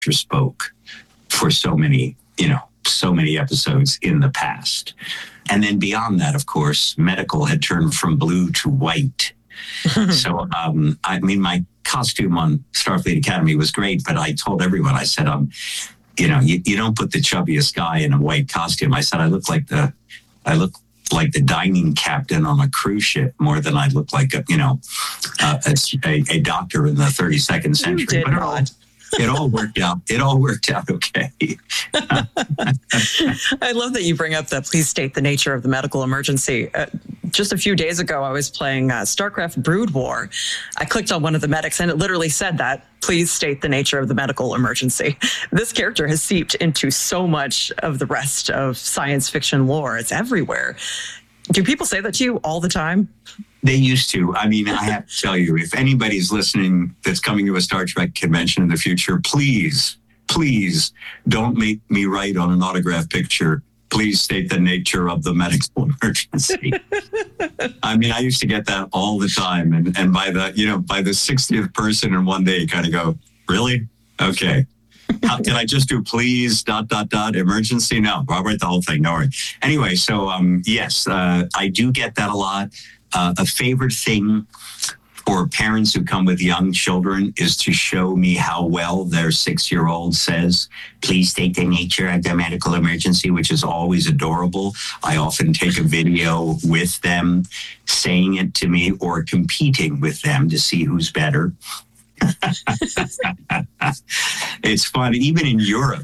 spoke for so many, so many episodes in the past. And then beyond that, of course, medical had turned from blue to white. So, my costume on Starfleet Academy was great, but I told everyone, I said, you don't put the chubbiest guy in a white costume. I said, I look like the dining captain on a cruise ship more than I look like a doctor in the 32nd century. You did not. It all worked out. It all worked out okay. I love that you bring up the please state the nature of the medical emergency. Just a few days ago, I was playing StarCraft Brood War. I clicked on one of the medics and it literally said that, please state the nature of the medical emergency. This character has seeped into so much of the rest of science fiction lore. It's everywhere. Do people say that to you all the time? They used to. I have to tell you, if anybody's listening that's coming to a Star Trek convention in the future, please don't make me write on an autograph picture, please state the nature of the medical emergency. I used to get that all the time. And by the 60th person in one day, you kind of go, really? Okay. Can I just do please ... emergency? No, I'll write the whole thing. No worry. Anyway, so yes, I do get that a lot. A favorite thing for parents who come with young children is to show me how well their 6-year-old says, please state the nature of the medical emergency, which is always adorable. I often take a video with them saying it to me or competing with them to see who's better. It's fun. Even in Europe,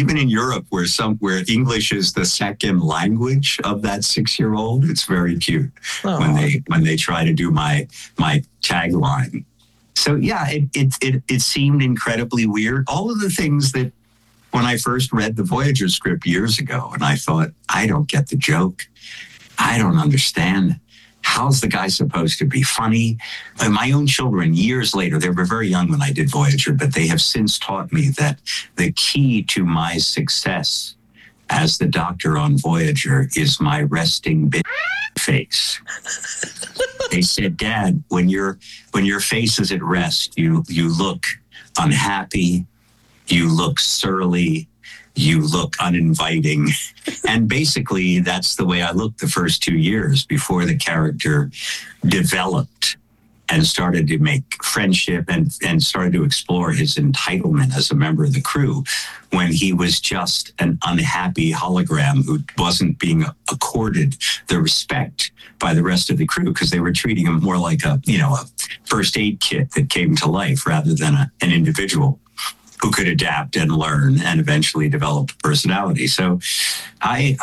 where English is the second language of that 6-year-old, it's very cute when they try to do my tagline. So yeah, it seemed incredibly weird. All of the things that when I first read the Voyager script years ago, and I thought, I don't get the joke. I don't understand. How's the guy supposed to be funny? And my own children, years later, they were very young when I did Voyager, but they have since taught me that the key to my success as the Doctor on Voyager is my resting bitch face. They said, Dad, when your face is at rest, you look unhappy, you look surly, you look uninviting. And basically, that's the way I looked the first 2 years before the character developed and started to make friendship and started to explore his entitlement as a member of the crew, when he was just an unhappy hologram who wasn't being accorded the respect by the rest of the crew because they were treating him more like a first aid kit that came to life rather than an individual who could adapt and learn and eventually develop a personality. So I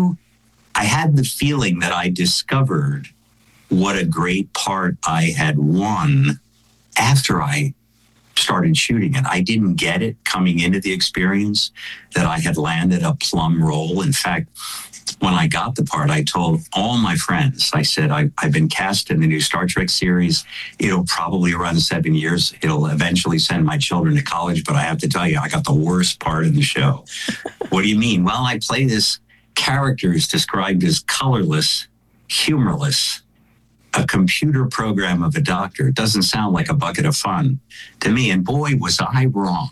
had the feeling that I discovered what a great part I had won after I started shooting it. I didn't get it coming into the experience that I had landed a plum role. In fact, when I got the part, I told all my friends, I said, I've been cast in the new Star Trek series. It'll probably run 7 years. It'll eventually send my children to college. But I have to tell you, I got the worst part in the show. What do you mean? Well, I play this character who's described as colorless, humorless, a computer program of a doctor. It doesn't sound like a bucket of fun to me. And boy, was I wrong.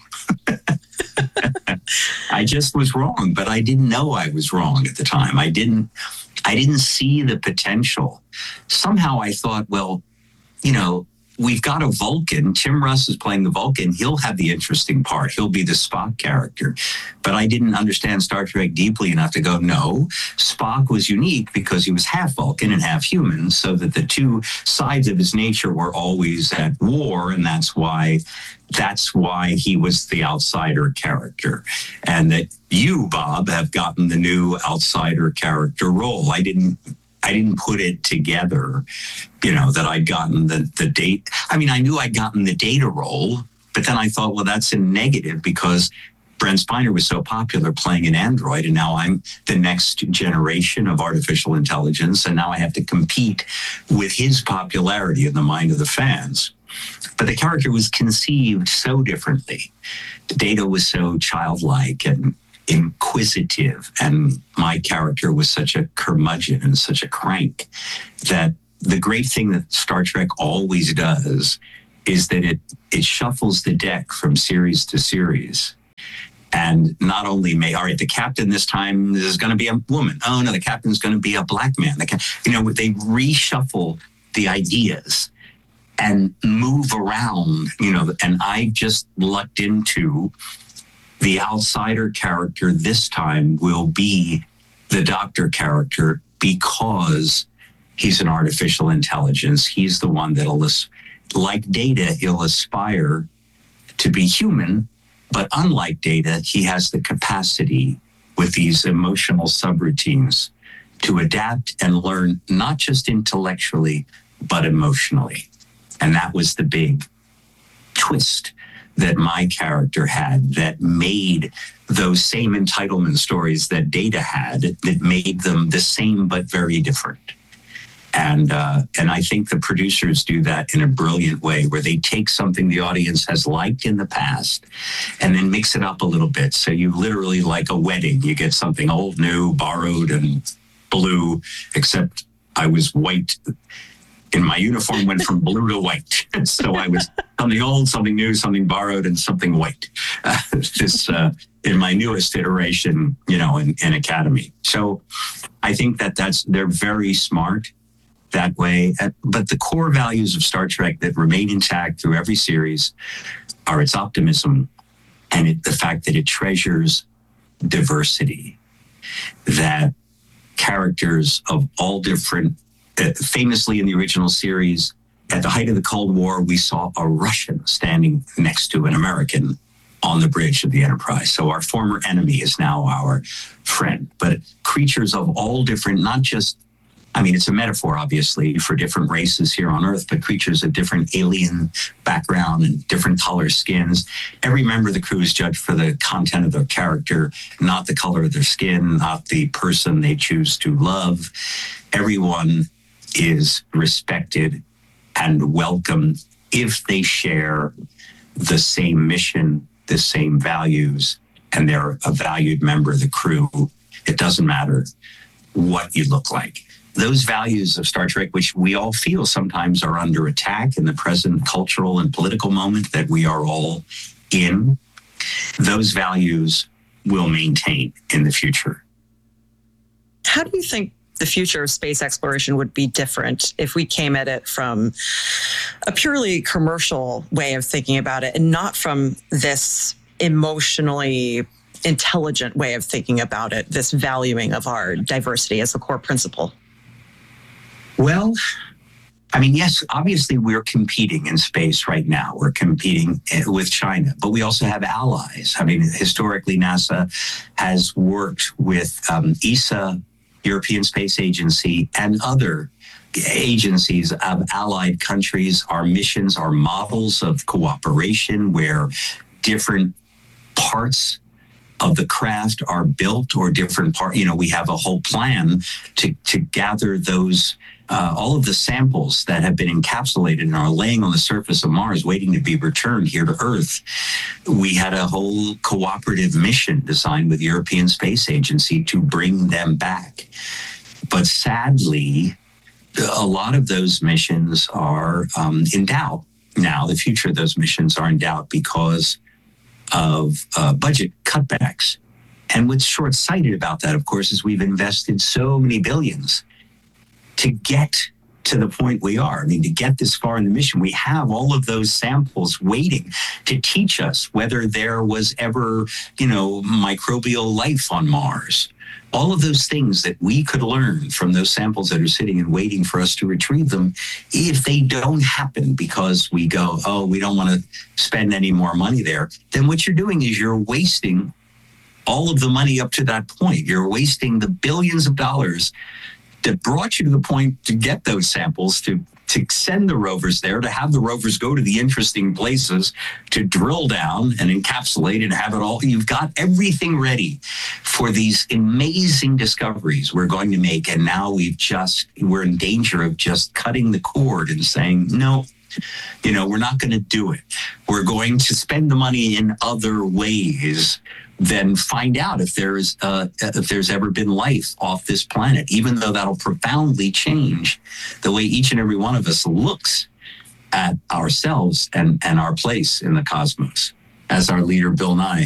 I just was wrong, but I didn't know I was wrong at the time. I didn't see the potential. Somehow I thought, well, we've got a Vulcan. Tim Russ is playing the Vulcan. He'll have the interesting part. He'll be the Spock character. But I didn't understand Star Trek deeply enough to go, no, Spock was unique because he was half Vulcan and half human, so that the two sides of his nature were always at war, and that's why he was the outsider character. And that you, Bob, have gotten the new outsider character role. I didn't put it together, that I'd gotten the date. I knew I'd gotten the Data role, but then I thought, well, that's a negative because Brent Spiner was so popular playing an android, and now I'm the next generation of artificial intelligence, and now I have to compete with his popularity in the mind of the fans. But the character was conceived so differently. Data was so childlike and inquisitive, and my character was such a curmudgeon and such a crank, that the great thing that Star Trek always does is that it shuffles the deck from series to series. And not only all right, the captain this time is going to be a woman. Oh no, the captain's going to be a black man. They reshuffle the ideas and move around, and I just lucked into the outsider character this time will be the doctor character because he's an artificial intelligence. He's the one that'll, like Data, he'll aspire to be human. But unlike Data, he has the capacity with these emotional subroutines to adapt and learn, not just intellectually, but emotionally. And that was the big twist that my character had that made those same entitlement stories that Data had, that made them the same but very different. And I think the producers do that in a brilliant way, where they take something the audience has liked in the past and then mix it up a little bit. So you literally, like a wedding, you get something old, new, borrowed, and blue, except I was white. And my uniform went from blue to white. So I was something old, something new, something borrowed, and something white. In my newest iteration, in Academy. So I think they're very smart that way. But the core values of Star Trek that remain intact through every series are its optimism and the fact that it treasures diversity, that characters of all different, famously in the original series, at the height of the Cold War, we saw a Russian standing next to an American on the bridge of the Enterprise. So our former enemy is now our friend. But creatures of all different, not just, it's a metaphor, obviously, for different races here on Earth, but creatures of different alien background and different color skins. Every member of the crew is judged for the content of their character, not the color of their skin, not the person they choose to love. Everyone is respected and welcome if they share the same mission, the same values, and they're a valued member of the crew. It doesn't matter what you look like. Those values of Star Trek, which we all feel sometimes are under attack in the present cultural and political moment that we are all in, those values will maintain in the future. How do you think the future of space exploration would be different if we came at it from a purely commercial way of thinking about it and not from this emotionally intelligent way of thinking about it, this valuing of our diversity as a core principle? Well, yes, obviously we're competing in space right now. We're competing with China, but we also have allies. Historically, NASA has worked with ESA, European Space Agency, and other agencies of allied countries. Our missions are models of cooperation where different parts of the craft are built, or different part. We have a whole plan to gather those, all of the samples that have been encapsulated and are laying on the surface of Mars waiting to be returned here to Earth. We had a whole cooperative mission designed with the European Space Agency to bring them back. But sadly, a lot of those missions are in doubt now. The future of those missions are in doubt because of budget cutbacks. And what's short-sighted about that, of course, is we've invested so many billions to get to the point we are. To get this far in the mission, we have all of those samples waiting to teach us whether there was ever, microbial life on Mars. All of those things that we could learn from those samples that are sitting and waiting for us to retrieve them, if they don't happen because we go, we don't want to spend any more money there, then what you're doing is you're wasting all of the money up to that point. You're wasting the billions of dollars that brought you to the point to get those samples, to send the rovers there, to have the rovers go to the interesting places, to drill down and encapsulate and have it all. You've got everything ready for these amazing discoveries we're going to make. And now we're in danger of just cutting the cord and saying, no, we're not going to do it. We're going to spend the money in other ways, then find out if there's ever been life off this planet, even though that'll profoundly change the way each and every one of us looks at ourselves and our place in the cosmos. As our leader, Bill Nye,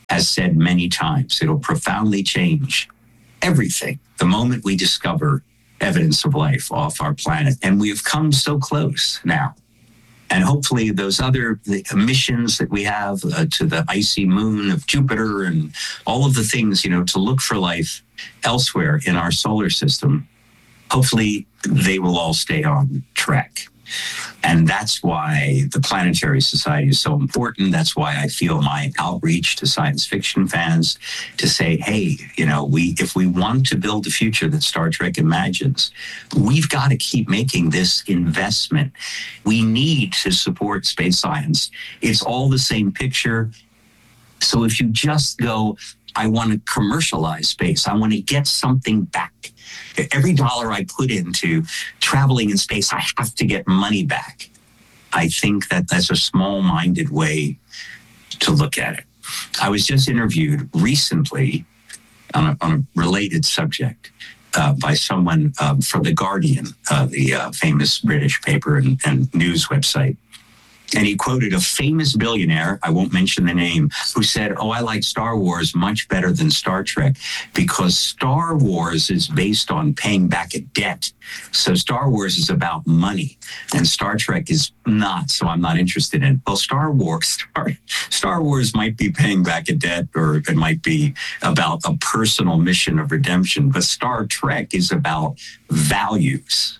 has said many times, it'll profoundly change everything the moment we discover evidence of life off our planet. And we have come so close now. And hopefully those other missions that we have to the icy moon of Jupiter and all of the things, to look for life elsewhere in our solar system, hopefully they will all stay on track. And that's why the Planetary Society is so important. That's why I feel my outreach to science fiction fans to say, hey, if we want to build the future that Star Trek imagines, we've got to keep making this investment. We need to support space science. It's all the same picture. So if you just go, I want to commercialize space, I want to get something back. Every dollar I put into traveling in space, I have to get money back. I think that that's a small-minded way to look at it. I was just interviewed recently on a related subject by someone from The Guardian, the famous British paper and news website. And he quoted a famous billionaire, I won't mention the name, who said, I like Star Wars much better than Star Trek because Star Wars is based on paying back a debt. So Star Wars is about money and Star Trek is not, so I'm not interested in it. Well, Star Wars might be paying back a debt, or it might be about a personal mission of redemption, but Star Trek is about values.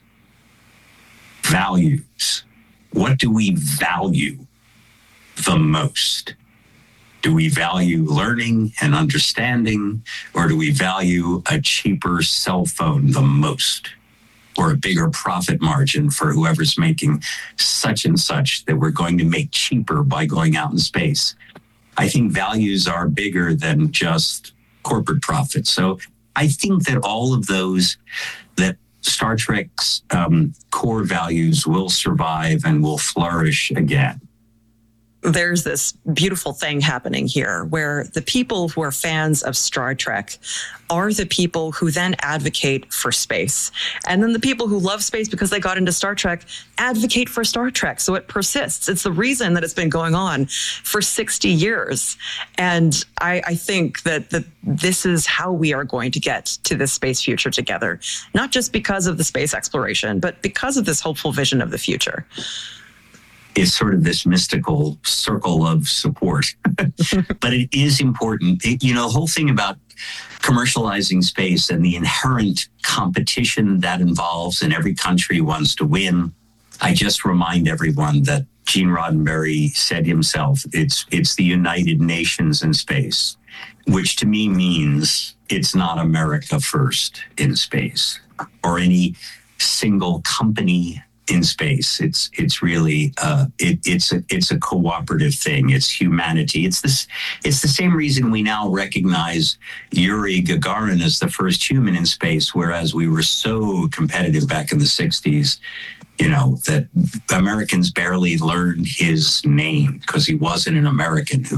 Values. What do we value the most? Do we value learning and understanding, or do we value a cheaper cell phone the most, or a bigger profit margin for whoever's making such and such that we're going to make cheaper by going out in space? I think values are bigger than just corporate profits. So I think that all of those that Star Trek's core values will survive and will flourish again. There's this beautiful thing happening here where the people who are fans of Star Trek are the people who then advocate for space. And then the people who love space because they got into Star Trek advocate for Star Trek. So it persists. It's the reason that it's been going on for 60 years. And I think that this is how we are going to get to this space future together, not just because of the space exploration, but because of this hopeful vision of the future. It's sort of this mystical circle of support. But it is important. The whole thing about commercializing space and the inherent competition that involves, and every country wants to win. I just remind everyone that Gene Roddenberry said himself, it's the United Nations in space, which to me means it's not America first in space or any single company in space. It's really it's a cooperative thing. It's humanity. It's the same reason we now recognize Yuri Gagarin as the first human in space, whereas we were so competitive back in the 60s, that Americans barely learned his name because he wasn't an American who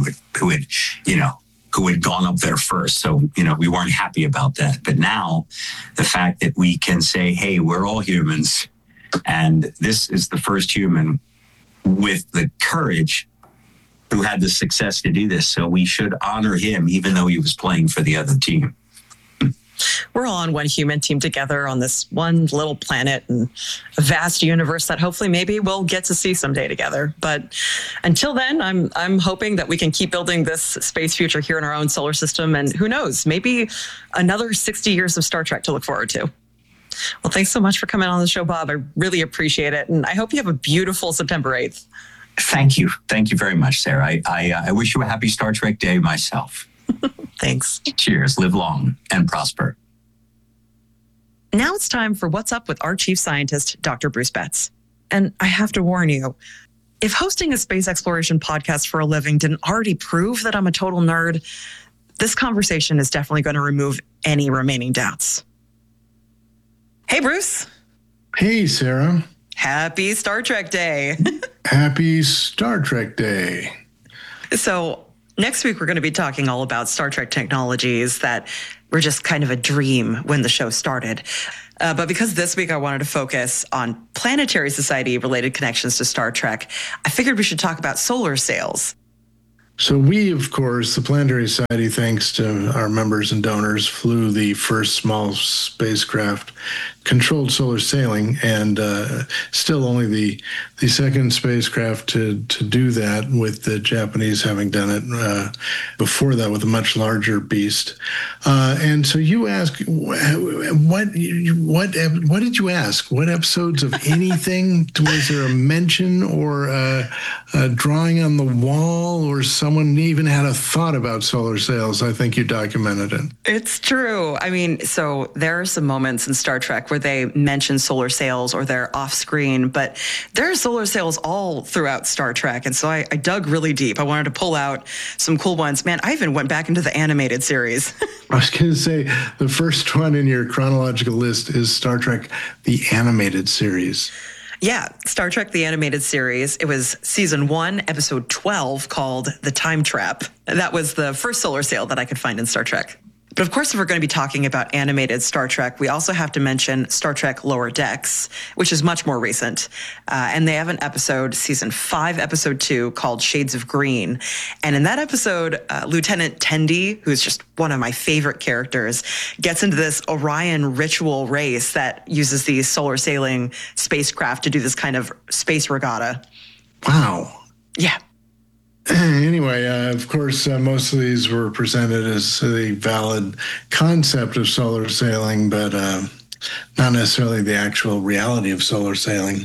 had gone up there first. So, we weren't happy about that. But now the fact that we can say, hey, we're all humans, and this is the first human with the courage who had the success to do this. So we should honor him, even though he was playing for the other team. We're all on one human team together on this one little planet and a vast universe that hopefully maybe we'll get to see someday together. But until then, I'm hoping that we can keep building this space future here in our own solar system. And who knows, maybe another 60 years of Star Trek to look forward to. Well, thanks so much for coming on the show, Bob. I really appreciate it. And I hope you have a beautiful September 8th. Thank you. Thank you very much, Sarah. I wish you a happy Star Trek Day myself. Thanks. Cheers. Live long and prosper. Now it's time for What's Up with our chief scientist, Dr. Bruce Betts. And I have to warn you, if hosting a space exploration podcast for a living didn't already prove that I'm a total nerd, this conversation is definitely going to remove any remaining doubts. Hey, Bruce. Hey, Sarah. Happy Star Trek Day. Happy Star Trek Day. So next week, we're going to be talking all about Star Trek technologies that were just kind of a dream when the show started. But because this week I wanted to focus on Planetary Society-related connections to Star Trek, I figured we should talk about solar sails. So we, of course, the Planetary Society, thanks to our members and donors, flew the first small spacecraft controlled solar sailing, and still only the second spacecraft to do that, with the Japanese having done it before that with a much larger beast. And so you ask, what did you ask? What episodes of anything? Was there a mention or a drawing on the wall, or someone even had a thought about solar sails? I think you documented it. It's true. I mean, so there are some moments in Star Trek where they mention solar sails or they're off screen, but there are solar sails all throughout Star Trek. And so I dug really deep. I wanted to pull out some cool ones. Man, I even went back into the animated series. I was going to say, the first one in your chronological list is Star Trek, the animated series. Yeah, Star Trek, the animated series. It was season 1, episode 12, called The Time Trap. That was the first solar sail that I could find in Star Trek. But of course, if we're going to be talking about animated Star Trek, we also have to mention Star Trek Lower Decks, which is much more recent. And they have an episode, season 5, episode 2, called Shades of Green. And in that episode, Lieutenant Tendi, who's just one of my favorite characters, gets into this Orion ritual race that uses these solar sailing spacecraft to do this kind of space regatta. Wow. Yeah. Anyway, of course, most of these were presented as the valid concept of solar sailing, but not necessarily the actual reality of solar sailing.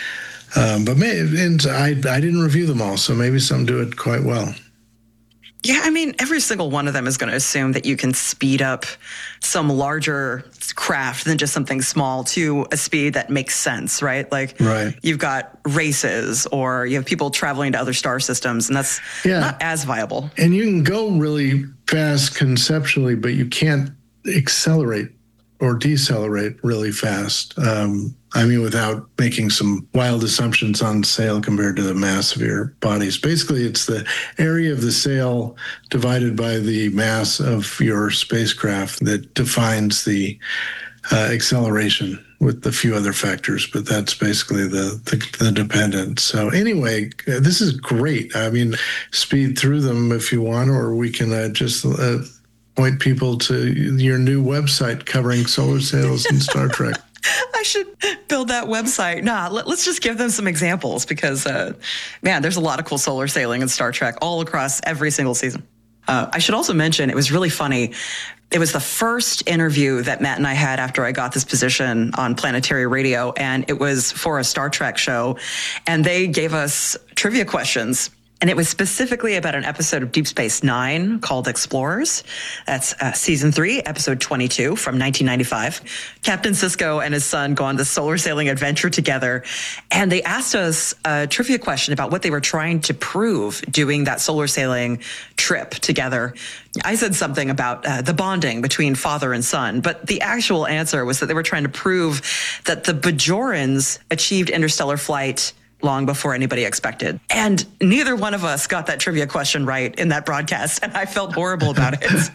But I didn't review them all, so maybe some do it quite well. Yeah, I mean, every single one of them is going to assume that you can speed up some larger craft than just something small to a speed that makes sense, right? Like, right. You've got races, or you have people traveling to other star systems, and that's not as viable. And you can go really fast conceptually, but you can't accelerate or decelerate really fast. Without making some wild assumptions on sail compared to the mass of your bodies. Basically, it's the area of the sail divided by the mass of your spacecraft that defines the acceleration, with a few other factors, but that's basically the dependent. So anyway, this is great. I mean, speed through them if you want, or we can just point people to your new website covering solar sails in Star Trek. I should build that website. Let's just give them some examples, because, there's a lot of cool solar sailing in Star Trek all across every single season. I should also mention, it was really funny. It was the first interview that Matt and I had after I got this position on Planetary Radio, and it was for a Star Trek show, and they gave us trivia questions. And it was specifically about an episode of Deep Space Nine called Explorers. That's season 3, episode 22 from 1995. Captain Sisko and his son go on this solar sailing adventure together. And they asked us a trivia question about what they were trying to prove doing that solar sailing trip together. I said something about the bonding between father and son, but the actual answer was that they were trying to prove that the Bajorans achieved interstellar flight long before anybody expected. And neither one of us got that trivia question right in that broadcast, and I felt horrible about it.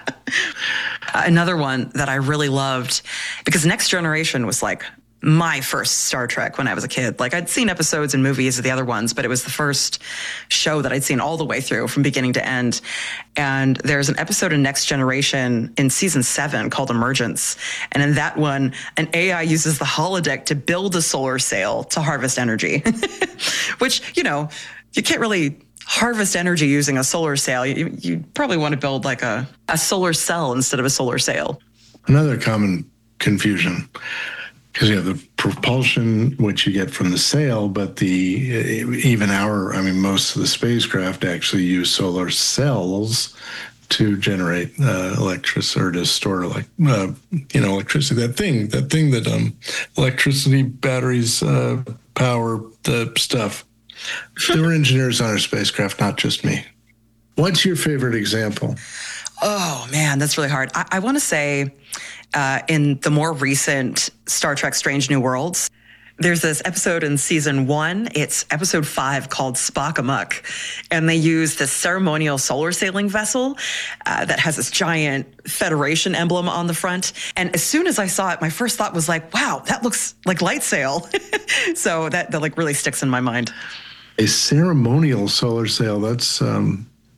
Another one that I really loved, because Next Generation was like my first Star Trek when I was a kid. Like, I'd seen episodes and movies of the other ones, but it was the first show that I'd seen all the way through from beginning to end. And there's an episode in Next Generation in season 7 called Emergence. And in that one, an AI uses the holodeck to build a solar sail to harvest energy, which, you can't really harvest energy using a solar sail. You probably want to build like a solar cell instead of a solar sail. Another common confusion, because you have the propulsion, which you get from the sail, but most of the spacecraft actually use solar cells to generate electricity, or to store electricity. That thing that electricity batteries power the stuff. There were engineers on our spacecraft, not just me. What's your favorite example? Oh man, that's really hard. I want to say, in the more recent Star Trek Strange New Worlds, there's this episode in season 1. It's episode 5 called Spock Amok. And they use this ceremonial solar sailing vessel that has this giant Federation emblem on the front. And as soon as I saw it, my first thought was like, wow, that looks like light sail. So that like really sticks in my mind. A ceremonial solar sail. That's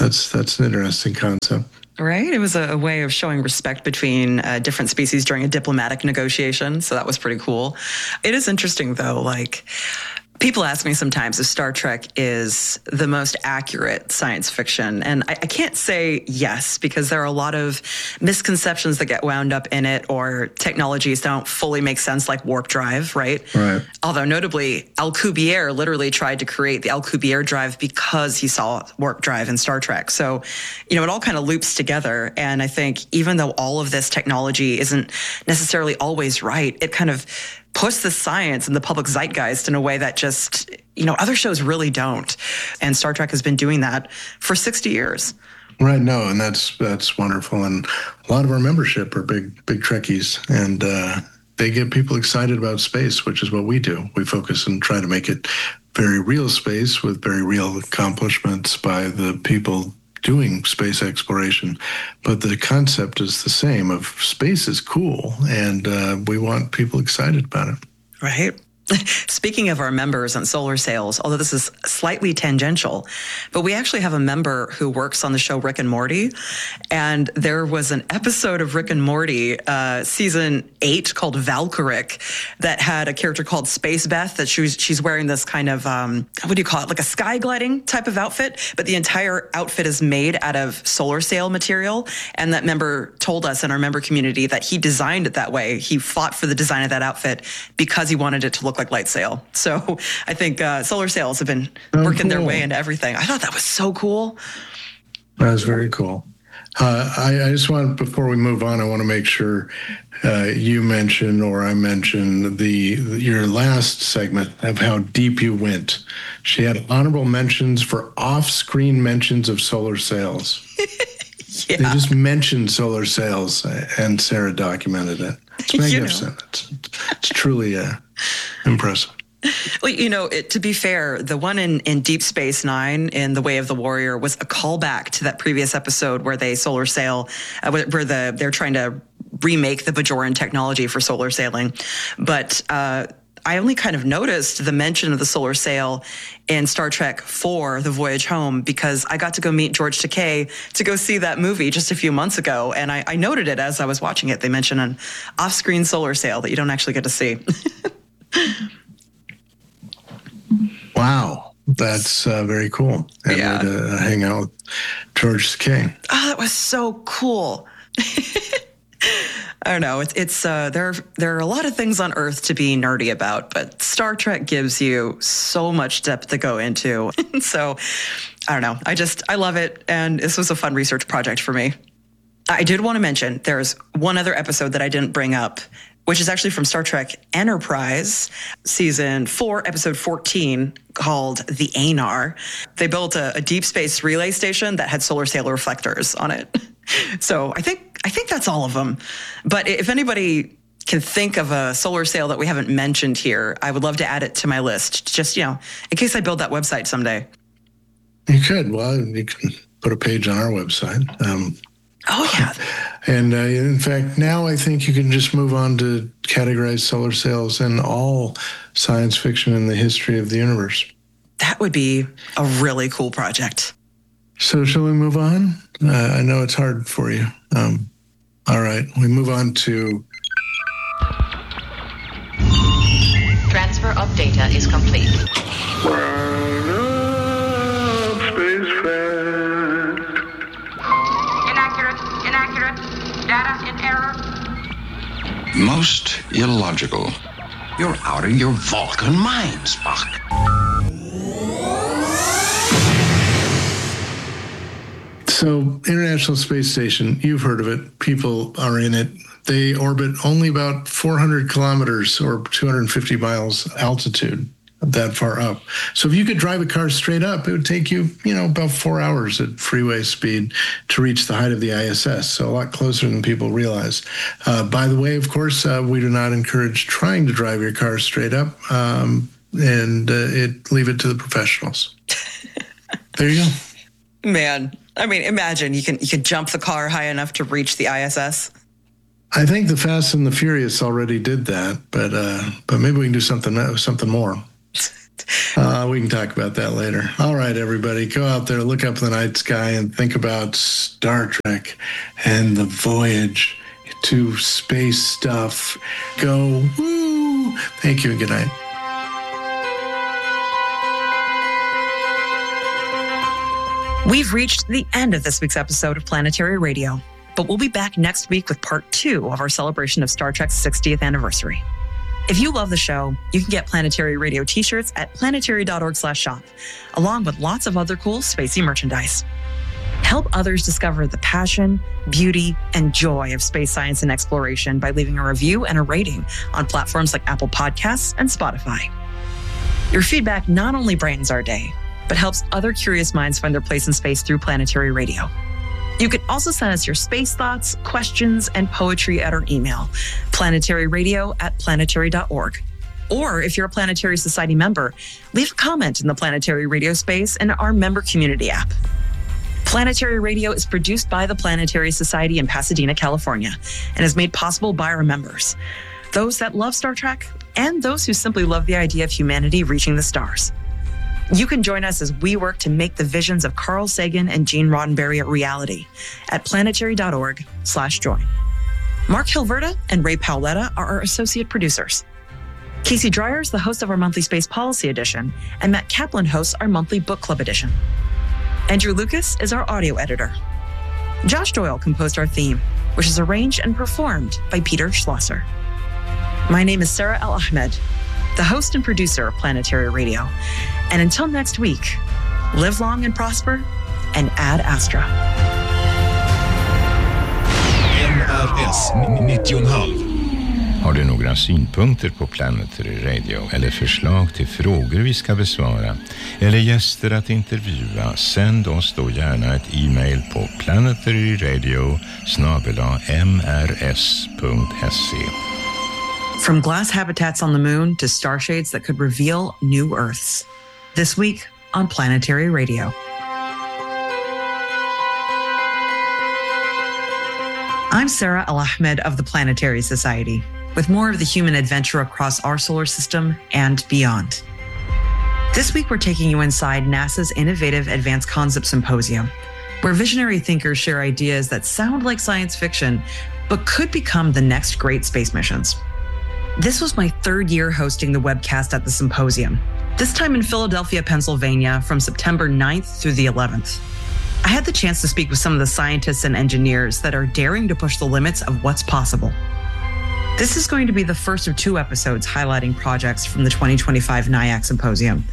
That's an interesting concept. Right? It was a way of showing respect between different species during a diplomatic negotiation. So that was pretty cool. It is interesting, though, like, people ask me sometimes if Star Trek is the most accurate science fiction. And I can't say yes, because there are a lot of misconceptions that get wound up in it, or technologies don't fully make sense, like warp drive, right? Right. Although notably, Alcubierre literally tried to create the Alcubierre drive because he saw warp drive in Star Trek. So, it all kind of loops together. And I think even though all of this technology isn't necessarily always right, it kind of push the science in the public zeitgeist in a way that just, other shows really don't. And Star Trek has been doing that for 60 years. Right. No, and that's wonderful. And a lot of our membership are big Trekkies, and they get people excited about space, which is what we do. We focus and try to make it very real space with very real accomplishments by the people doing space exploration. But the concept is the same of space is cool, and we want people excited about it. Right. Speaking of our members and solar sails, although this is slightly tangential, but we actually have a member who works on the show Rick and Morty. And there was an episode of Rick and Morty, season 8, called Valkyric, that had a character called Space Beth, that she's wearing this kind of, what do you call it? Like a sky gliding type of outfit, but the entire outfit is made out of solar sail material. And that member told us in our member community that he designed it that way. He fought for the design of that outfit because he wanted it to look like light sail. So I think solar sails have been working their way into everything. I thought that was so cool. That was very cool. I just want, before we move on, I want to make sure you mention, or I mention, your last segment of how deep you went. She had honorable mentions for off-screen mentions of solar sails. Yeah. They just mentioned solar sails, and Sarah documented it. It's magnificent. It's truly impressive. Well, to be fair, the one in Deep Space Nine in The Way of the Warrior was a callback to that previous episode where they solar sail, where they're trying to remake the Bajoran technology for solar sailing. But I only kind of noticed the mention of the solar sail in Star Trek IV, The Voyage Home, because I got to go meet George Takei to go see that movie just a few months ago. And I noted it as I was watching it. They mention an off-screen solar sail that you don't actually get to see. Wow. That's very cool. And yeah. To hang out with George Takei. Oh, that was so cool. I don't know. It's there are a lot of things on Earth to be nerdy about, but Star Trek gives you so much depth to go into. So I don't know. I love it, and this was a fun research project for me. I did want to mention there's one other episode that I didn't bring up, which is actually from Star Trek Enterprise, season 4, episode 14, called The Anar. They built a deep space relay station that had solar sail reflectors on it. So I think that's all of them. But if anybody can think of a solar sail that we haven't mentioned here, I would love to add it to my list, just, in case I build that website someday. You could. Well, you can put a page on our website. Oh, yeah. And in fact, now I think you can just move on to categorize solar sails in all science fiction in the history of the universe. That would be a really cool project. So shall we move on? I know it's hard for you. All right, we move on to... Transfer of data is complete. Inaccurate. Data in error. Most illogical. You're out of your Vulcan mind, Spock. So, International Space Station, you've heard of it. People are in it. They orbit only about 400 kilometers or 250 miles altitude, that far up. So if you could drive a car straight up, it would take you, about 4 hours at freeway speed to reach the height of the ISS. So a lot closer than people realize. By the way, of course, we do not encourage trying to drive your car straight up, and leave it to the professionals. There you go. Man, I mean, imagine you can jump the car high enough to reach the ISS. I think the Fast and the Furious already did that, but maybe we can do something more. We can talk about that later. All right, everybody, go out there, look up the night sky, and think about Star Trek and the voyage to space stuff. Go, woo! Thank you and good night. We've reached the end of this week's episode of Planetary Radio, but we'll be back next week with part 2 of our celebration of Star Trek's 60th anniversary. If you love the show, you can get Planetary Radio t-shirts at planetary.org/shop, along with lots of other cool spacey merchandise. Help others discover the passion, beauty, and joy of space science and exploration by leaving a review and a rating on platforms like Apple Podcasts and Spotify. Your feedback not only brightens our day, but helps other curious minds find their place in space through Planetary Radio. You can also send us your space thoughts, questions, and poetry at our email, planetaryradio@planetary.org. Or if you're a Planetary Society member, leave a comment in the Planetary Radio space in our member community app. Planetary Radio is produced by the Planetary Society in Pasadena, California, and is made possible by our members, those that love Star Trek and those who simply love the idea of humanity reaching the stars. You can join us as we work to make the visions of Carl Sagan and Gene Roddenberry a reality at planetary.org/join. Mark Hilverda and Ray Paoletta are our associate producers. Casey Dreyer is the host of our monthly Space Policy Edition, and Matt Kaplan hosts our monthly Book Club Edition. Andrew Lucas is our audio editor. Josh Doyle composed our theme, which is arranged and performed by Peter Schlosser. My name is Sarah El-Ahmed, the host and producer of Planetary Radio. And until next week, live long and prosper, and Ad Astra. NRS 90,5. Har du några synpunkter på Planetary Radio eller förslag till frågor vi ska besvara eller gäster att intervjua, sänd oss då gärna ett e-mail på planetaryradio@mrs.se. From glass habitats on the moon to starshades that could reveal new Earths. This week on Planetary Radio. I'm Sarah El-Ahmed of the Planetary Society, with more of the human adventure across our solar system and beyond. This week, we're taking you inside NASA's Innovative Advanced Concept Symposium, where visionary thinkers share ideas that sound like science fiction, but could become the next great space missions. This was my 3rd year hosting the webcast at the symposium, this time in Philadelphia, Pennsylvania, from September 9th through the 11th. I had the chance to speak with some of the scientists and engineers that are daring to push the limits of what's possible. This is going to be the first of 2 episodes highlighting projects from the 2025 NIAC Symposium.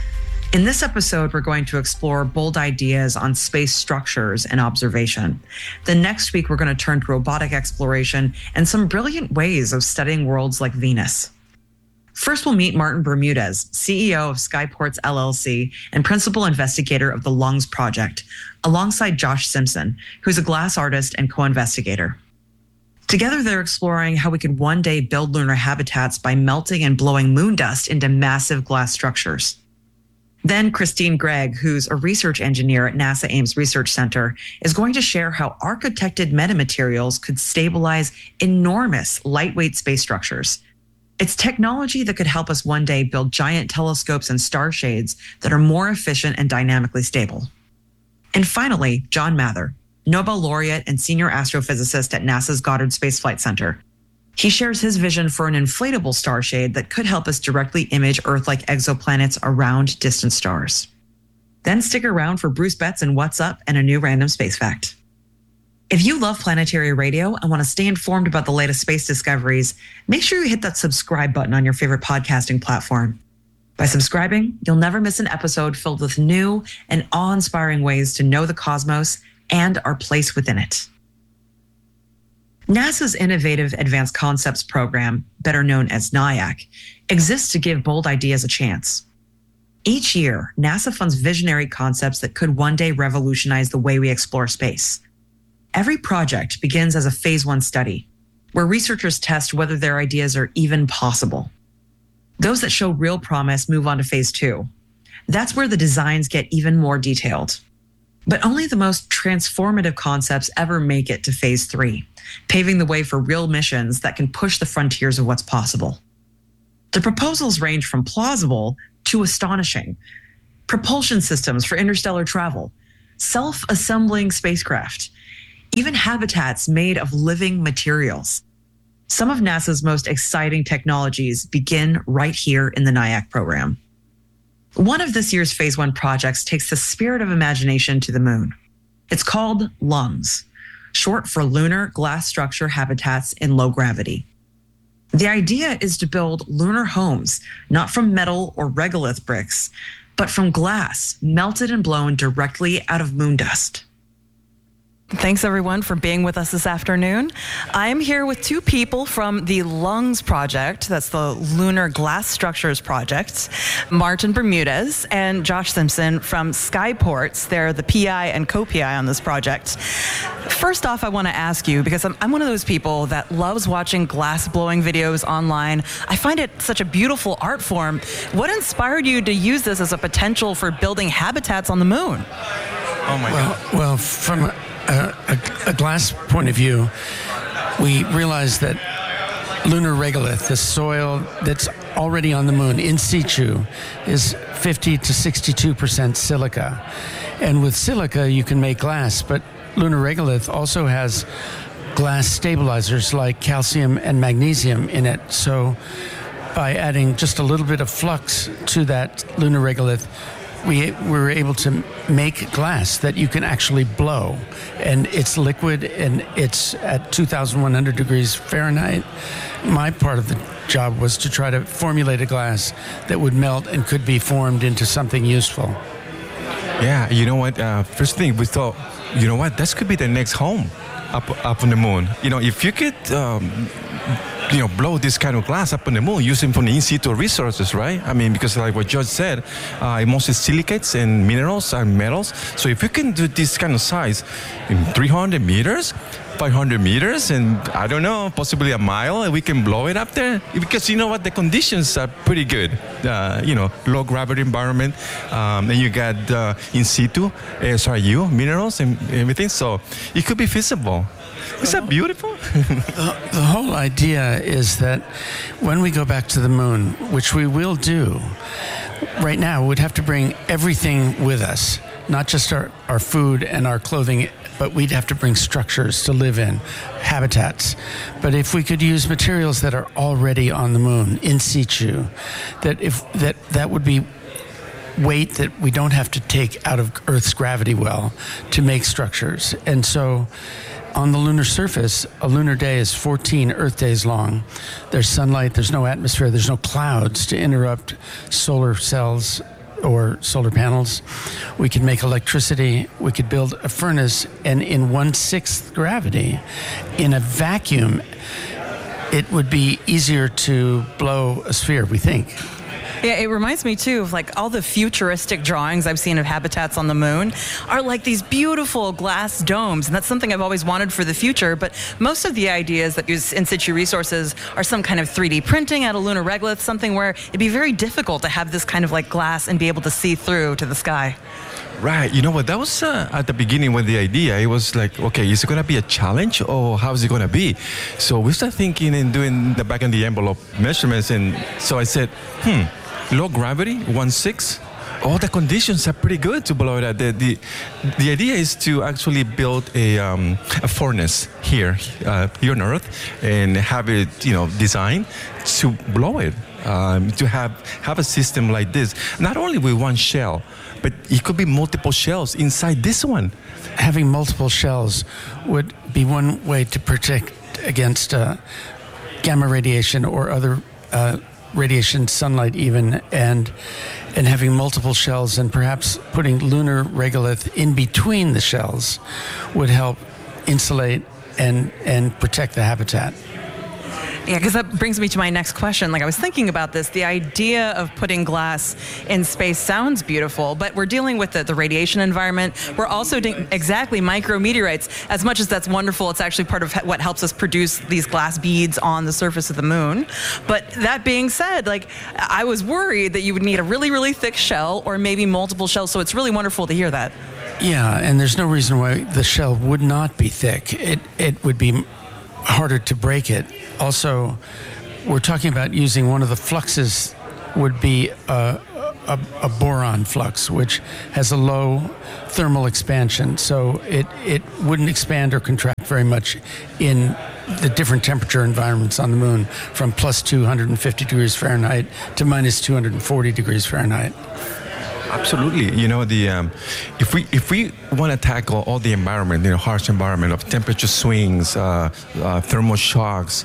In this episode, we're going to explore bold ideas on space structures and observation. The next week, we're going to turn to robotic exploration and some brilliant ways of studying worlds like Venus. First, we'll meet Martin Bermudez, CEO of Skyports LLC and principal investigator of the LUNGS project, alongside Josh Simpson, who's a glass artist and co-investigator. Together, they're exploring how we could one day build lunar habitats by melting and blowing moon dust into massive glass structures. Then Christine Gregg, who's a research engineer at NASA Ames Research Center, is going to share how architected metamaterials could stabilize enormous lightweight space structures. It's technology that could help us one day build giant telescopes and star shades that are more efficient and dynamically stable. And finally, John Mather, Nobel laureate and senior astrophysicist at NASA's Goddard Space Flight Center. He shares his vision for an inflatable star shade that could help us directly image Earth-like exoplanets around distant stars. Then stick around for Bruce Betts and What's Up and a new random space fact. If you love Planetary Radio and want to stay informed about the latest space discoveries, make sure you hit that subscribe button on your favorite podcasting platform. By subscribing, you'll never miss an episode filled with new and awe-inspiring ways to know the cosmos and our place within it. NASA's Innovative Advanced Concepts Program, better known as NIAC, exists to give bold ideas a chance. Each year, NASA funds visionary concepts that could one day revolutionize the way we explore space. Every project begins as a phase 1 study, where researchers test whether their ideas are even possible. Those that show real promise move on to phase 2. That's where the designs get even more detailed. But only the most transformative concepts ever make it to phase 3, paving the way for real missions that can push the frontiers of what's possible. The proposals range from plausible to astonishing. Propulsion systems for interstellar travel, self-assembling spacecraft, even habitats made of living materials. Some of NASA's most exciting technologies begin right here in the NIAC program. One of this year's Phase 1 projects takes the spirit of imagination to the moon. It's called LUMS, short for Lunar Glass Structure Habitats in Low Gravity. The idea is to build lunar homes, not from metal or regolith bricks, but from glass melted and blown directly out of moon dust. Thanks, everyone, for being with us this afternoon. I am here with two people from the LUNGS project. That's the Lunar Glass Structures Project. Martin Bermudez and Josh Simpson from Skyports. They're the PI and co-PI on this project. First off, I want to ask you, because I'm one of those people that loves watching glass blowing videos online. I find it such a beautiful art form. What inspired you to use this as a potential for building habitats on the moon? Oh my God. Well, from a glass point of view, we realized that lunar regolith, the soil that's already on the moon in situ, is 50 to 62% silica. And with silica, you can make glass, but lunar regolith also has glass stabilizers like calcium and magnesium in it. So by adding just a little bit of flux to that lunar regolith, we were able to make glass that you can actually blow, and it's liquid and it's at 2,100 degrees Fahrenheit. My part of the job was to try to formulate a glass that would melt and could be formed into something useful. Yeah, you know what? First thing we thought, you know what? This could be the next home up on the moon. You know, if you could blow this kind of glass up on the moon using from the in situ resources, right? I mean, because like what George said, mostly silicates and minerals and metals. So if you can do this kind of size in 300 meters, 500 meters, and I don't know, possibly a mile, and we can blow it up there. Because you know what, the conditions are pretty good. Low gravity environment, and you got in situ, minerals and everything. So it could be feasible. Is that beautiful? The whole idea is that when we go back to the moon, which we will do, right now we'd have to bring everything with us, not just our food and our clothing, but we'd have to bring structures to live in, habitats. But if we could use materials that are already on the moon, in situ, that would be weight that we don't have to take out of Earth's gravity well to make structures. And so on the lunar surface, a lunar day is 14 Earth days long. There's sunlight, there's no atmosphere, there's no clouds to interrupt solar cells or solar panels. We could make electricity, we could build a furnace, and in 1/6 gravity, in a vacuum, it would be easier to blow a sphere, we think. Yeah, it reminds me too of like all the futuristic drawings I've seen of habitats on the moon are like these beautiful glass domes. And that's something I've always wanted for the future. But most of the ideas that use in situ resources are some kind of 3D printing out of lunar regolith, something where it'd be very difficult to have this kind of like glass and be able to see through to the sky. Right. You know what? That was at the beginning when the idea, it was like, okay, is it going to be a challenge or how is it going to be? So we started thinking and doing the back in the envelope measurements. And so I said, low gravity, 1/6. All the conditions are pretty good to blow it out. The idea is to actually build a furnace here on Earth and have it, designed to blow it. To have a system like this, not only with one shell, but it could be multiple shells inside this one. Having multiple shells would be one way to protect against gamma radiation or other radiation, sunlight even, and having multiple shells and perhaps putting lunar regolith in between the shells would help insulate and protect the habitat. Yeah, because that brings me to my next question. Like I was thinking about this, the idea of putting glass in space sounds beautiful, but we're dealing with the radiation environment. We're also doing exactly micrometeorites. As much as that's wonderful, it's actually part of what helps us produce these glass beads on the surface of the moon. But that being said, like I was worried that you would need a really, really thick shell or maybe multiple shells. So it's really wonderful to hear that. Yeah, and there's no reason why the shell would not be thick. It would be harder to break it. Also, we're talking about using one of the fluxes would be a boron flux, which has a low thermal expansion. So it wouldn't expand or contract very much in the different temperature environments on the moon, from plus 250 degrees Fahrenheit to minus 240 degrees Fahrenheit. Absolutely. You know, if we want to tackle all the environment, harsh environment of temperature swings, thermal shocks,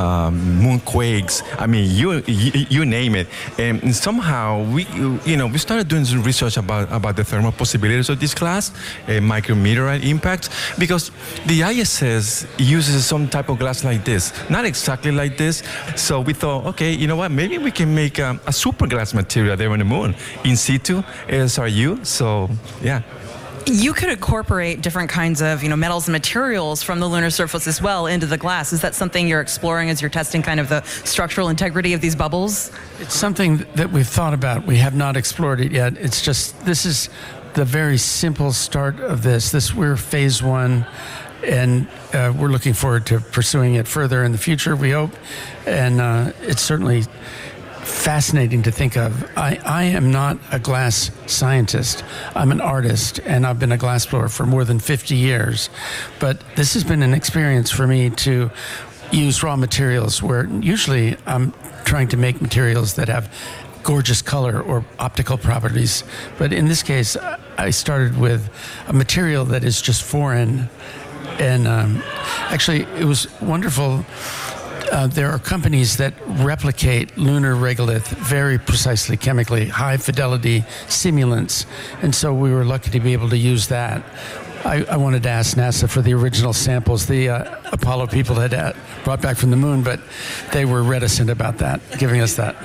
moonquakes, I mean, you name it. And somehow we started doing some research about the thermal possibilities of this glass, micrometeorite impacts, because the ISS uses some type of glass like this, not exactly like this. So we thought, okay, you know what, maybe we can make a super glass material there on the moon in situ. ASRU, so yeah. You could incorporate different kinds of, metals and materials from the lunar surface as well into the glass. Is that something you're exploring as you're testing kind of the structural integrity of these bubbles? It's something that we've thought about. We have not explored it yet. It's just, this is the very simple start of this. We're phase 1, and we're looking forward to pursuing it further in the future, we hope. And it's certainly fascinating to think of. I am not a glass scientist. I'm an artist, and I've been a glassblower for more than 50 years. But this has been an experience for me to use raw materials, where usually I'm trying to make materials that have gorgeous color or optical properties. But in this case, I started with a material that is just foreign. And actually, it was wonderful. There are companies that replicate lunar regolith very precisely chemically, high fidelity simulants. And so we were lucky to be able to use that. I wanted to ask NASA for the original samples the Apollo people had brought back from the moon, but they were reticent about that, giving us that.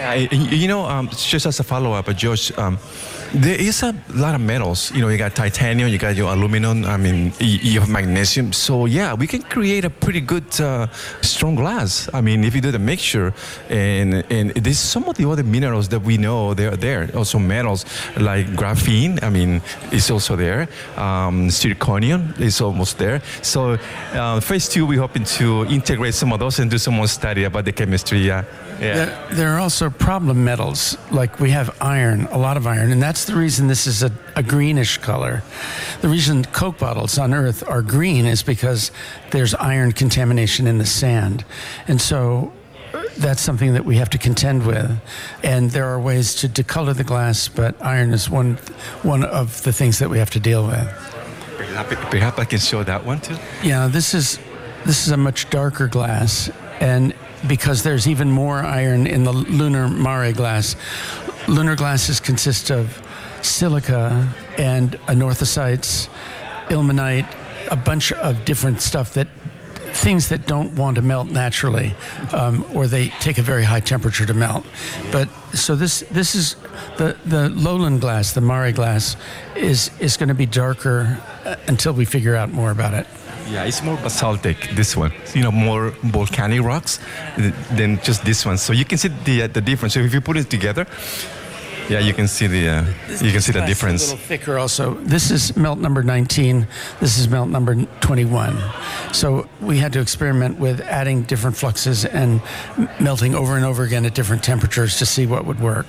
Yeah, just as a follow-up, Josh, there is a lot of metals. You got titanium, you got your aluminum, you have magnesium. So, yeah, we can create a pretty good, strong glass. If you do the mixture. And there's some of the other minerals that we know they're there. Also metals like graphene, it's also there. Zirconium is almost there. So, phase 2, we're hoping to integrate some of those and do some more study about the chemistry. Yeah. There are also problem metals, like we have iron, a lot of iron, and that's the reason this is a greenish color. The reason Coke bottles on Earth are green is because there's iron contamination in the sand. And so that's something that we have to contend with. And there are ways to decolor the glass, but iron is one of the things that we have to deal with. Perhaps I can show that one too. Yeah, this is a much darker glass, and because there's even more iron in the lunar mare glass. Lunar glasses consist of silica and anorthosites, ilmenite, a bunch of different stuff things that don't want to melt naturally, or they take a very high temperature to melt. But so this is the lowland glass, the mare glass, is going to be darker until we figure out more about it. Yeah, it's more basaltic, this one. More volcanic rocks than just this one. So you can see the difference. So if you put it together, yeah, you can see the difference. A little thicker also. This is melt number 19. This is melt number 21. So we had to experiment with adding different fluxes and melting over and over again at different temperatures to see what would work.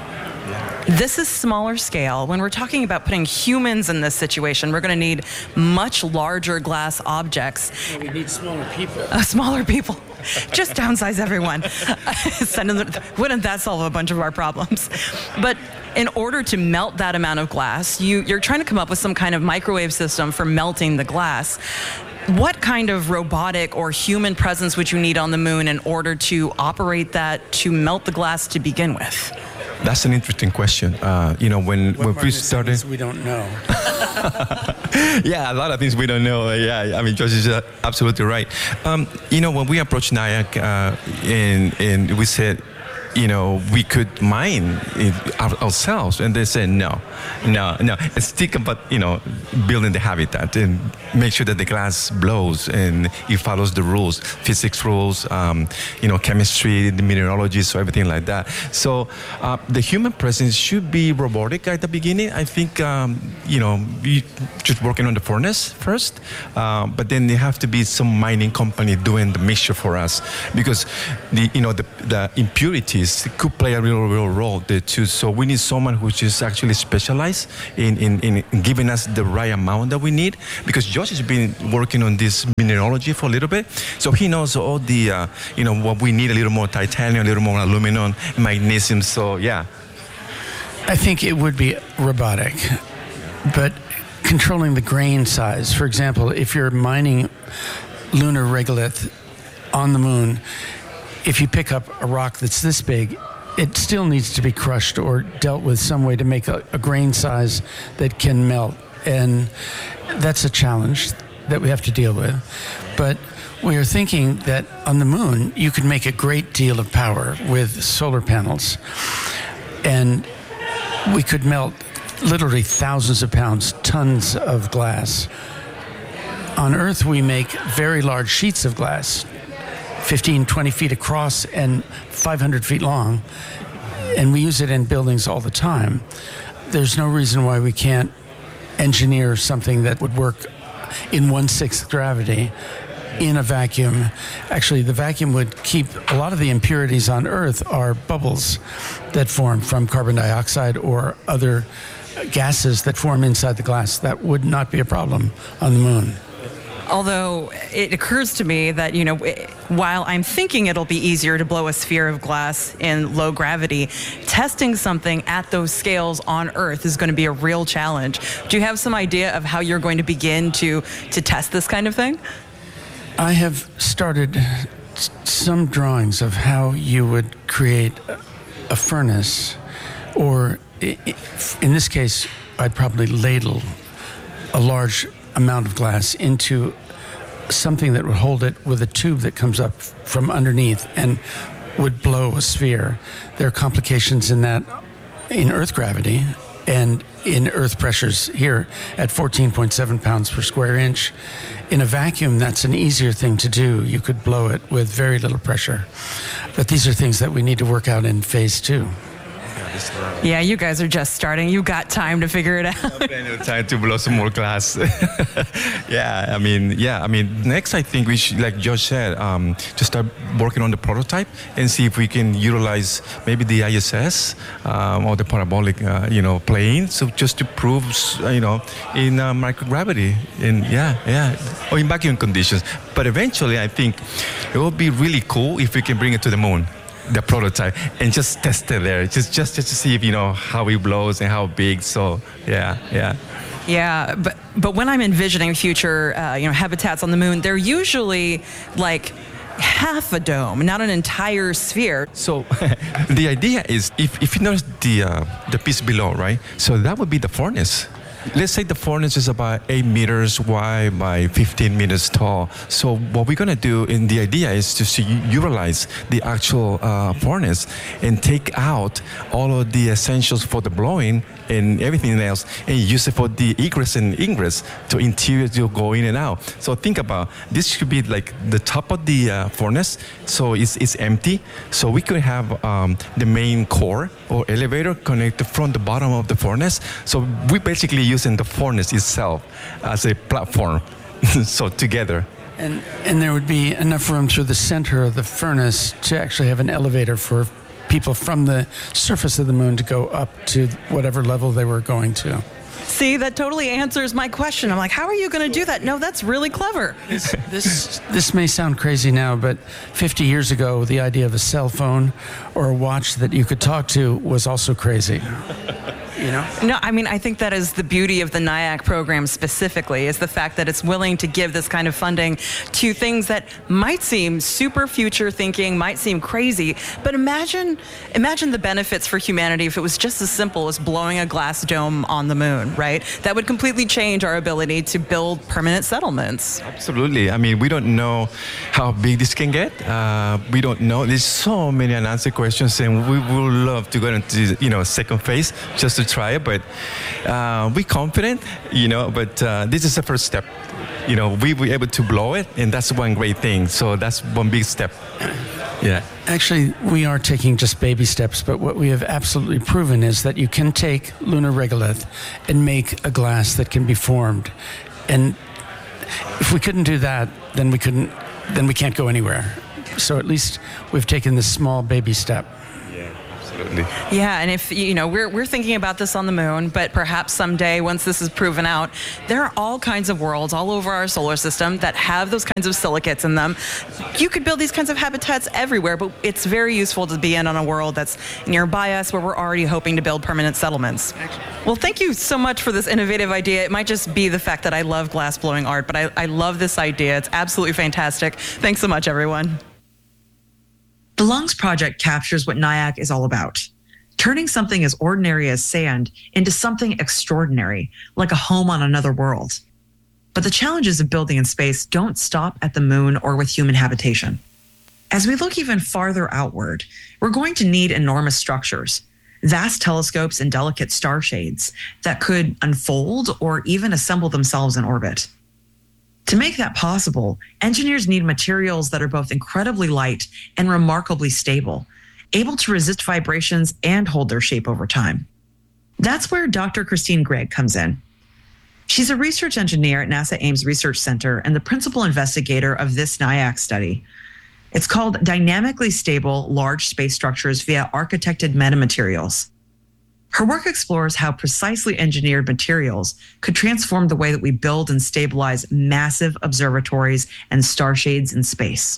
This is smaller scale. When we're talking about putting humans in this situation, we're going to need much larger glass objects. We need smaller people. Smaller people. Just downsize everyone. Wouldn't that solve a bunch of our problems? But in order to melt that amount of glass, you're trying to come up with some kind of microwave system for melting the glass. What kind of robotic or human presence would you need on the moon in order to operate that, to melt the glass to begin with? That's an interesting question. When we started, we don't know. Yeah, a lot of things we don't know. Yeah, Josh is absolutely right. When we approached NIAC and we said, we could mine it ourselves, and they said no. Let's think about building the habitat and make sure that the glass blows and it follows the rules, physics rules, chemistry, the mineralogy, so everything like that. So the human presence should be robotic at the beginning. I think we just working on the furnace first, but then there have to be some mining company doing the mixture for us, because the impurities scientists could play a real role there too. So we need someone who's just actually specialized in giving us the right amount that we need, because Josh has been working on this mineralogy for a little bit, so he knows all the what we need: a little more titanium, a little more aluminum, magnesium. So yeah, I think it would be robotic, but controlling the grain size. For example, if you're mining lunar regolith on the moon, if you pick up a rock that's this big, it still needs to be crushed or dealt with some way to make a grain size that can melt. And that's a challenge that we have to deal with. But we are thinking that on the moon, you could make a great deal of power with solar panels. And we could melt literally thousands of pounds, tons of glass. On Earth, we make very large sheets of glass, 15, 20 feet across and 500 feet long, and we use it in buildings all the time. There's no reason why we can't engineer something that would work in 1/6 gravity in a vacuum. Actually, the vacuum would keep a lot of the impurities on Earth are bubbles that form from carbon dioxide or other gases that form inside the glass. That would not be a problem on the moon. Although it occurs to me that, while I'm thinking it'll be easier to blow a sphere of glass in low gravity, testing something at those scales on Earth is going to be a real challenge. Do you have some idea of how you're going to begin to test this kind of thing? I have started some drawings of how you would create a furnace, or in this case, I'd probably ladle a large amount of glass into something that would hold it with a tube that comes up from underneath and would blow a sphere. There are complications in that in Earth gravity and in Earth pressures here at 14.7 pounds per square inch. In a vacuum, that's an easier thing to do. You could blow it with very little pressure. But these are things that we need to work out in phase 2. Yeah, you guys are just starting. You got time to figure it out. Plenty of time to blow some more glass. I mean, next I think we should, like Josh said, to start working on the prototype and see if we can utilize maybe the ISS or the parabolic, plane, so just to prove, in microgravity, or in vacuum conditions. But eventually, I think it will be really cool if we can bring it to the moon, the prototype, and just test it there, just to see if how it blows and how big. So but when I'm envisioning future habitats on the moon, they're usually like half a dome, not an entire sphere. So the idea is, if you notice the piece below, right, so that would be the furnace. Let's say the furnace is about 8 meters wide by 15 meters tall. So what we're going to do, and the idea is to utilize the actual furnace and take out all of the essentials for the blowing and everything else, and use it for the egress and ingress to interior to go in and out. So think about, this should be like the top of the furnace, so it's empty. So we could have the main core or elevator connected from the bottom of the furnace. So we basically using the furnace itself as a platform. So together. And there would be enough room through the center of the furnace to actually have an elevator for people from the surface of the moon to go up to whatever level they were going to. See, that totally answers my question. I'm like, how are you going to do that? No, that's really clever. This may sound crazy now, but 50 years ago, the idea of a cell phone or a watch that you could talk to was also crazy. No, I mean, I think that is the beauty of the NIAC program specifically, is the fact that it's willing to give this kind of funding to things that might seem super future thinking, might seem crazy, but imagine the benefits for humanity if it was just as simple as blowing a glass dome on the moon, right? That would completely change our ability to build permanent settlements. Absolutely. I mean, we don't know how big this can get. We don't know. There's so many unanswered questions, and we would love to go into, second phase just to try it, but we're confident, but this is the first step. We were able to blow it, and that's one great thing. So that's one big step. Yeah. Actually, we are taking just baby steps, but what we have absolutely proven is that you can take lunar regolith and make a glass that can be formed. And if we couldn't do that, then we can't go anywhere. So at least we've taken this small baby step. Absolutely. Yeah, and if, we're thinking about this on the moon, but perhaps someday, once this is proven out, there are all kinds of worlds all over our solar system that have those kinds of silicates in them. You could build these kinds of habitats everywhere, but it's very useful to be in on a world that's nearby us where we're already hoping to build permanent settlements. Well, thank you so much for this innovative idea. It might just be the fact that I love glass-blowing art, but I love this idea. It's absolutely fantastic. Thanks so much, everyone. The Lungs Project captures what NIAC is all about. Turning something as ordinary as sand into something extraordinary, like a home on another world. But the challenges of building in space don't stop at the moon or with human habitation. As we look even farther outward, we're going to need enormous structures, vast telescopes and delicate star shades that could unfold or even assemble themselves in orbit. To make that possible, engineers need materials that are both incredibly light and remarkably stable, able to resist vibrations and hold their shape over time. That's where Dr. Christine Gregg comes in. She's a research engineer at NASA Ames Research Center and the principal investigator of this NIAC study. It's called Dynamically Stable Large Space Structures via Architected Metamaterials. Her work explores how precisely engineered materials could transform the way that we build and stabilize massive observatories and star shades in space.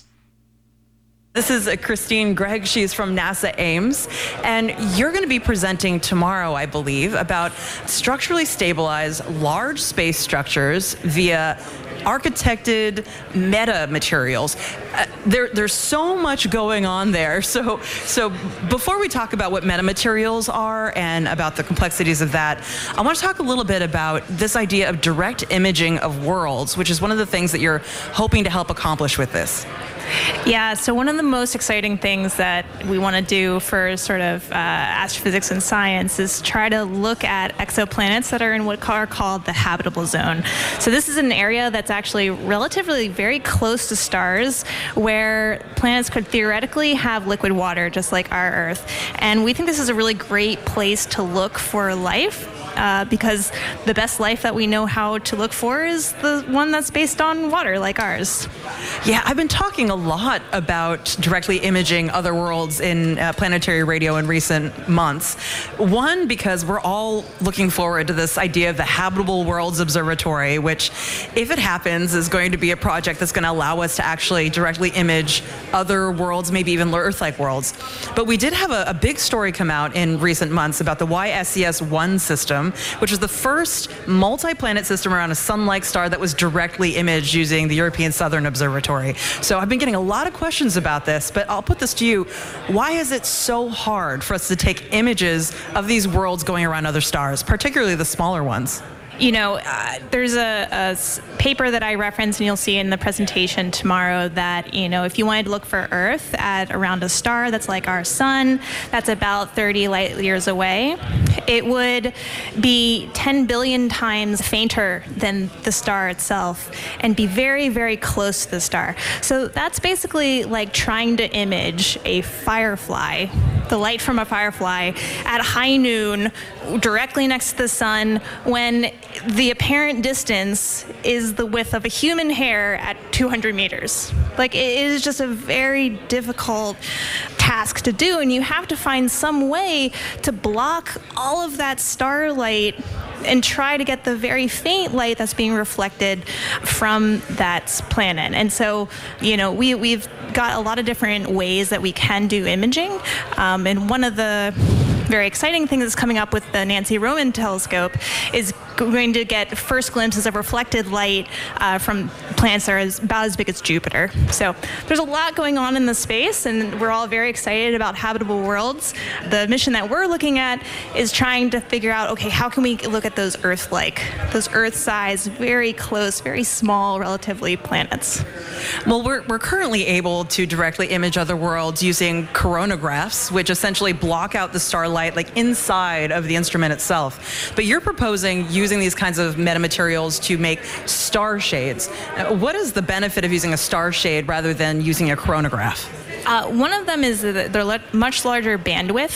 This is Christine Gregg. She's from NASA Ames. And you're going to be presenting tomorrow, I believe, about structurally stabilized large space structures via architected metamaterials. There's so much going on there. So before we talk about what metamaterials are and about the complexities of that, I want to talk a little bit about this idea of direct imaging of worlds, which is one of the things that you're hoping to help accomplish with this. Yeah, so one of the most exciting things that we want to do for sort of astrophysics and science is try to look at exoplanets that are in what are called the habitable zone. So this is an area that's actually relatively very close to stars where planets could theoretically have liquid water just like our Earth. And we think this is a really great place to look for life. Because the best life that we know how to look for is the one that's based on water, like ours. Yeah, I've been talking a lot about directly imaging other worlds in planetary radio in recent months. One, because we're all looking forward to this idea of the Habitable Worlds Observatory, which, if it happens, is going to be a project that's going to allow us to actually directly image other worlds, maybe even Earth-like worlds. But we did have a big story come out in recent months about the YSCS-1 system, which was the first multi-planet system around a sun-like star that was directly imaged using the European Southern Observatory. So I've been getting a lot of questions about this, but I'll put this to you. Why is it so hard for us to take images of these worlds going around other stars, particularly the smaller ones? You know, there's a paper that I reference, and you'll see in the presentation tomorrow that, if you wanted to look for Earth at around a star that's like our sun, that's about 30 light years away, it would be 10 billion times fainter than the star itself and be very, very close to the star. So that's basically like trying to image a firefly, the light from a firefly, at high noon directly next to the sun when the apparent distance is the width of a human hair at 200 meters. Like, it is just a very difficult task to do, and you have to find some way to block all of that starlight and try to get the very faint light that's being reflected from that planet. And so, we've got a lot of different ways that we can do imaging. And one of the very exciting thing that's coming up with the Nancy Roman telescope is going to get first glimpses of reflected light from planets that are about as big as Jupiter. So there's a lot going on in the space, and we're all very excited about habitable worlds. The mission that we're looking at is trying to figure out, okay, how can we look at those Earth-like, those Earth-sized, very close, very small, relatively planets? Well, we're currently able to directly image other worlds using coronagraphs, which essentially block out the starlight like inside of the instrument itself. But you're proposing using these kinds of metamaterials to make star shades. What is the benefit of using a star shade rather than using a coronagraph? One of them is that they're much larger bandwidth,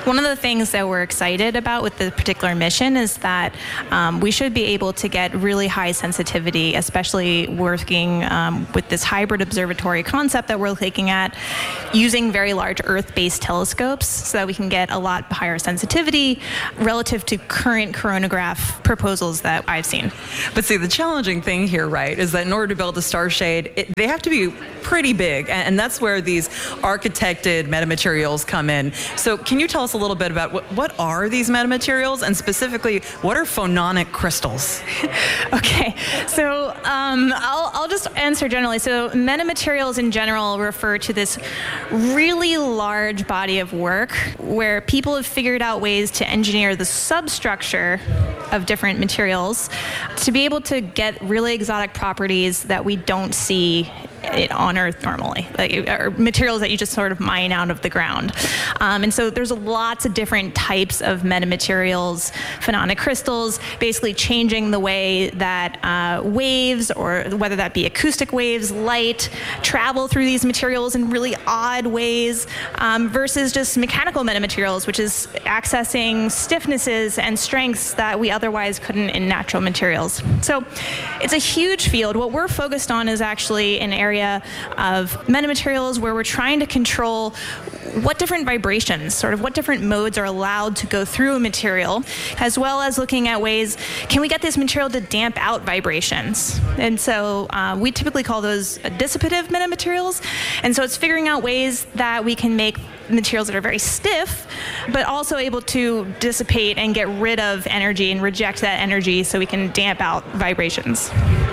One of the things that we're excited about with the particular mission is that we should be able to get really high sensitivity, especially working with this hybrid observatory concept that we're looking at, using very large Earth-based telescopes so that we can get a lot higher sensitivity relative to current coronagraph proposals that I've seen. But see, the challenging thing here, right, is that in order to build a Starshade, they have to be pretty big, and that's where these architected metamaterials come in. So can you tell us a little bit about what are these metamaterials, and specifically, what are phononic crystals? Okay, so I'll just answer generally. So metamaterials in general refer to this really large body of work where people have figured out ways to engineer the substructure of different materials to be able to get really exotic properties that we don't see on Earth normally, or materials that you just sort of mine out of the ground. And so there's lots of different types of metamaterials, phononic crystals, basically changing the way that waves, or whether that be acoustic waves, light, travel through these materials in really odd ways, versus just mechanical metamaterials, which is accessing stiffnesses and strengths that we otherwise couldn't in natural materials. So it's a huge field. What we're focused on is actually an area of metamaterials where we're trying to control what different vibrations, sort of what different modes are allowed to go through a material, as well as looking at ways, can we get this material to damp out vibrations? And so we typically call those dissipative metamaterials. And so it's figuring out ways that we can make materials that are very stiff, but also able to dissipate and get rid of energy and reject that energy so we can damp out vibrations.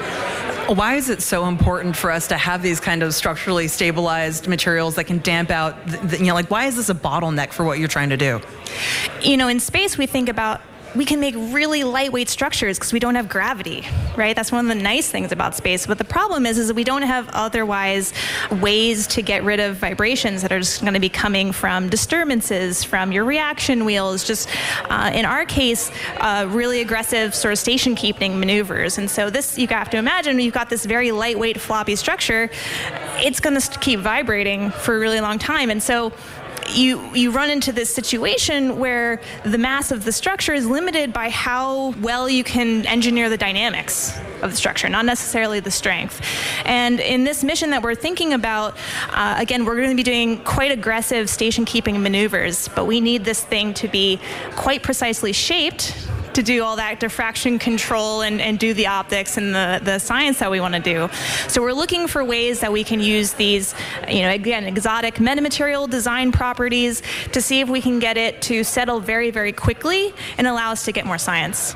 Why is it so important for us to have these kind of structurally stabilized materials that can damp out, why is this a bottleneck for what you're trying to do? In space, we think about we can make really lightweight structures because we don't have gravity, right? That's one of the nice things about space. But the problem is that we don't have otherwise ways to get rid of vibrations that are just going to be coming from disturbances, from your reaction wheels, just in our case, really aggressive sort of station keeping maneuvers. And so this, you have to imagine, you've got this very lightweight floppy structure, it's going to keep vibrating for a really long time. And so you run into this situation where the mass of the structure is limited by how well you can engineer the dynamics of the structure, not necessarily the strength. And in this mission that we're thinking about, again, we're going to be doing quite aggressive station keeping maneuvers, but we need this thing to be quite precisely shaped to do all that diffraction control and do the optics and the science that we want to do. So we're looking for ways that we can use these, again, exotic metamaterial design properties to see if we can get it to settle very, very quickly and allow us to get more science.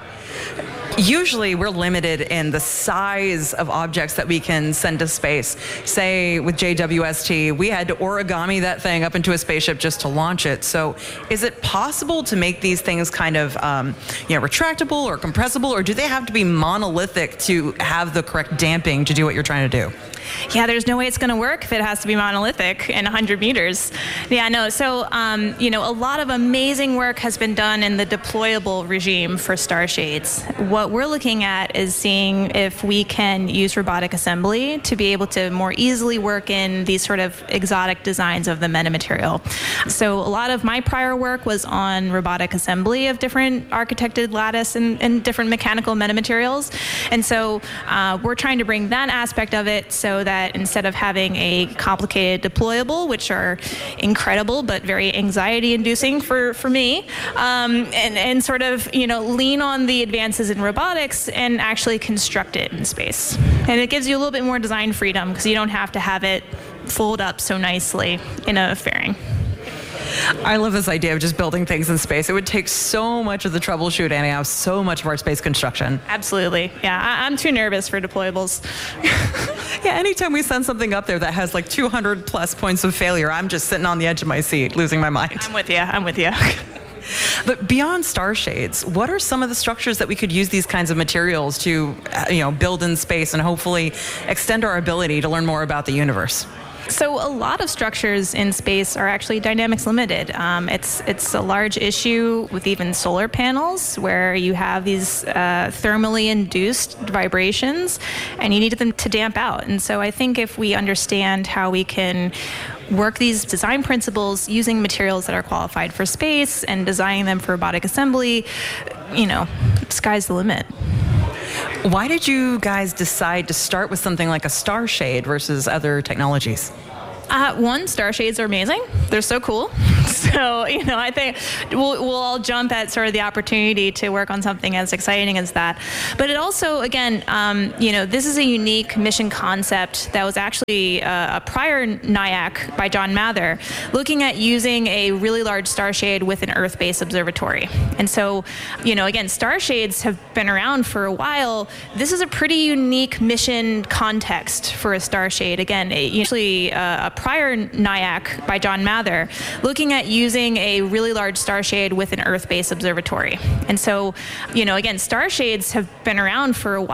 Usually we're limited in the size of objects that we can send to space. Say with JWST, we had to origami that thing up into a spaceship just to launch it. So is it possible to make these things kind of retractable or compressible, or do they have to be monolithic to have the correct damping to do what you're trying to do? Yeah, there's no way it's going to work if it has to be monolithic and 100 meters. Yeah, no. So, a lot of amazing work has been done in the deployable regime for Starshades. What we're looking at is seeing if we can use robotic assembly to be able to more easily work in these sort of exotic designs of the metamaterial. So a lot of my prior work was on robotic assembly of different architected lattice and different mechanical metamaterials. And so we're trying to bring that aspect of it so that instead of having a complicated deployable, which are incredible but very anxiety-inducing for me, and sort of lean on the advances in robotics and actually construct it in space. And it gives you a little bit more design freedom because you don't have to have it fold up so nicely in a fairing. I love this idea of just building things in space. It would take so much of the troubleshooting out of so much of our space construction. Absolutely. Yeah, I'm too nervous for deployables. Yeah, anytime we send something up there that has like 200 plus points of failure, I'm just sitting on the edge of my seat, losing my mind. I'm with you. But beyond Starshades, what are some of the structures that we could use these kinds of materials to, build in space and hopefully extend our ability to learn more about the universe? So a lot of structures in space are actually dynamics limited. It's a large issue with even solar panels where you have these thermally induced vibrations and you need them to damp out. And so I think if we understand how we can work these design principles using materials that are qualified for space and designing them for robotic assembly, sky's the limit. Why did you guys decide to start with something like a star shade versus other technologies? One, star shades are amazing. They're so cool. So, I think we'll all jump at sort of the opportunity to work on something as exciting as that. But it also, again, this is a unique mission concept that was actually a prior NIAC by John Mather, looking at using a really large star shade with an Earth-based observatory. And so, again, star shades have been around for a while. This is a pretty unique mission context for a star shade. Again, usually a prior NIAC by John Mather, looking at using a really large star shade with an Earth-based observatory. And so, again, star shades have been around for a while.